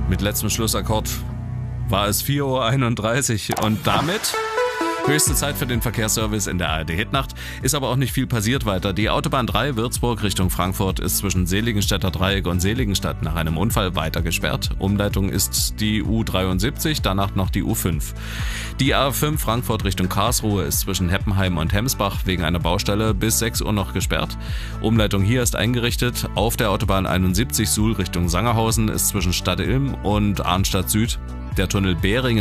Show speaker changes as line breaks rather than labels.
mit letztem Schlussakkord war es 4:31 Uhr und damit höchste Zeit für den Verkehrsservice in der ARD-Hitnacht. Ist aber auch nicht viel passiert weiter. Die Autobahn 3 Würzburg Richtung Frankfurt ist zwischen Seligenstädter Dreieck und Seligenstadt nach einem Unfall weiter gesperrt. Umleitung ist die U73, danach noch die U5. Die A5 Frankfurt Richtung Karlsruhe ist zwischen Heppenheim und Hemsbach wegen einer Baustelle bis 6 Uhr noch gesperrt. Umleitung hier ist eingerichtet. Auf der Autobahn 71 Suhl Richtung Sangerhausen ist zwischen Stadtilm und Arnstadt Süd der Tunnel Behringen